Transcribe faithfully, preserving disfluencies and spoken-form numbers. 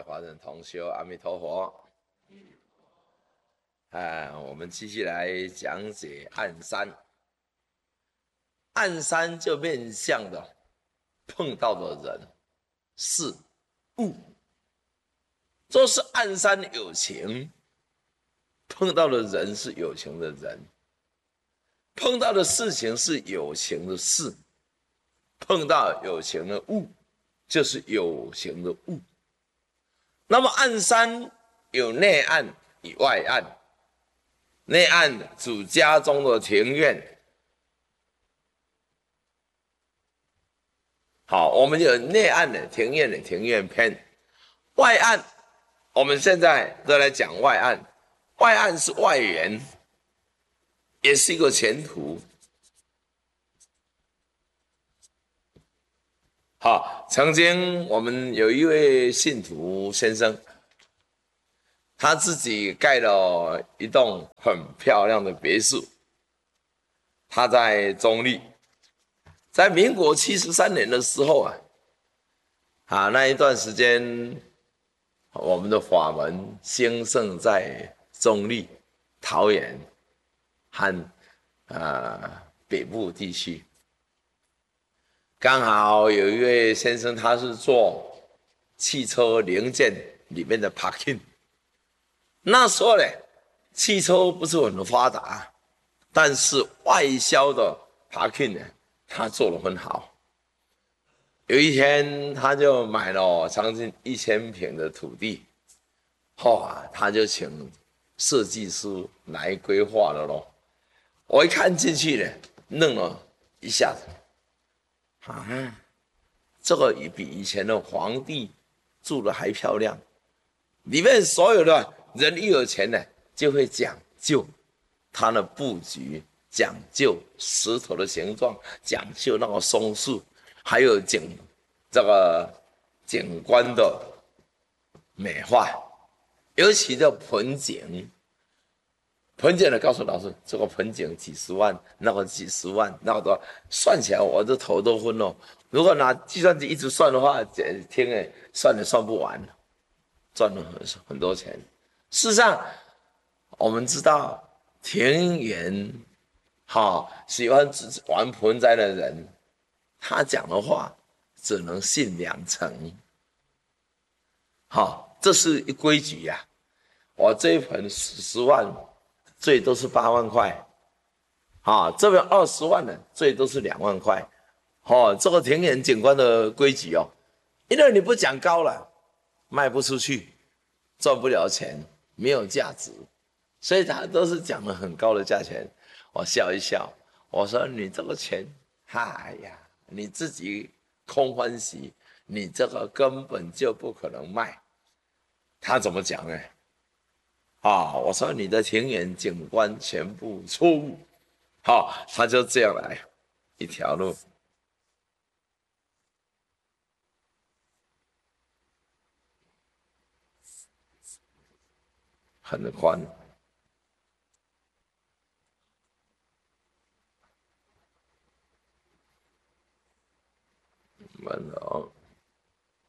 华人同修，阿弥陀佛。啊，我们继续来讲解暗山。暗山就面向的碰到的人、事、物，都是暗山有情，碰到的人是有情的人，碰到的事情是有情的事，碰到有情的物，就是有形的物。那么暗山有内暗与外暗，内暗主家中的庭院。好，我们有内暗的庭院的庭院篇，外暗，我们现在都来讲外暗。外暗是外缘，也是一个前途。好，曾经我们有一位信徒先生，他自己盖了一栋很漂亮的别墅，他在中立，在民国七十三年的时候啊，啊那一段时间，我们的法门兴盛在中立、桃园和呃北部地区。刚好有一位先生，他是做汽车零件里面的 parking。那时候呢，汽车不是很发达，但是外销的 parking 呢，他做得很好。有一天，他就买了将近一千坪的土地，后啊，他就请设计师来规划了咯。我一看进去呢，愣了一下子。啊，这个比以前的皇帝住的还漂亮。里面所有的人一有钱呢，就会讲究它的布局，讲究石头的形状，讲究那个松树，还有景这个景观的美化，尤其的盆景。盆景呢，告诉老师，这个盆景几十万，那个几十万，那个多，算起来我的头都昏了。如果拿计算机一直算的话，天哎，算也算不完，赚了很很多钱。事实上，我们知道田园，好喜欢玩盆栽的人，他讲的话只能信两成。好，这是一规矩呀、啊。我这一盆十万。最多是八万块，啊，这边二十万的最多是两万块，哦，这个田园景观的规矩哦，因为你不讲高了，卖不出去，赚不了钱，没有价值，所以他都是讲了很高的价钱。我笑一笑，我说你这个钱，哎呀，你自己空欢喜，你这个根本就不可能卖。他怎么讲呢？啊，我说你的田园景观全部错误，好，他就这样来一条路，很宽。